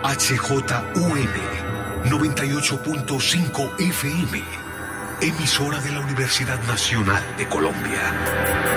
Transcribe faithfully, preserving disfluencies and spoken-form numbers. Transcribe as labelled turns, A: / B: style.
A: H J U M noventa y ocho punto cinco F M, emisora de la Universidad Nacional de Colombia.